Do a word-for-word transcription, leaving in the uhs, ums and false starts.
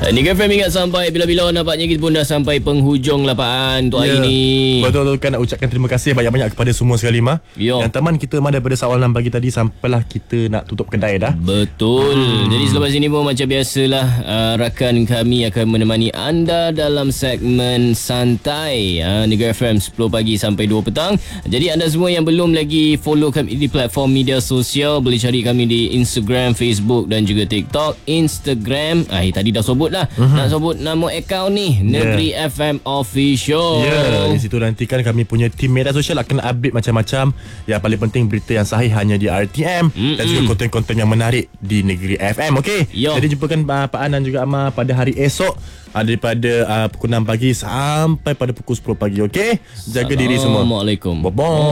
Negeri F M ingat sampai bila-bila nampaknya kita pun dah sampai penghujung lah Pak An untuk yeah. hari ni. Betul-betul kan, nak ucapkan terima kasih banyak-banyak kepada semua sekali mah. Yo. Yang teman kita mah daripada sawalan pagi tadi sampailah kita nak tutup kedai dah. Betul. Hmm. Jadi selepas ini pun macam biasalah uh, rakan kami akan menemani anda dalam segmen santai uh, Negeri F M sepuluh pagi sampai dua petang. Jadi anda semua yang belum lagi follow kami di platform media sosial, boleh cari kami di Instagram, Facebook dan juga TikTok. Instagram, ah tadi dah sebut dah. Uh-huh. Nak sebut nama akaun ni, Negeri yeah. F M Official. Ya, yeah, di situ nanti kan kami punya tim media sosial akan update macam-macam. Yang paling penting berita yang sahih hanya di R T M Mm-mm. dan juga konten-konten yang menarik di Negeri F M. Okey. Jadi jumpakan uh, Pak An dan juga Amar pada hari esok uh, daripada uh, pukul enam pagi sampai pada pukul sepuluh pagi. Okey. Jaga diri semua. Assalamualaikum. Bye-bye.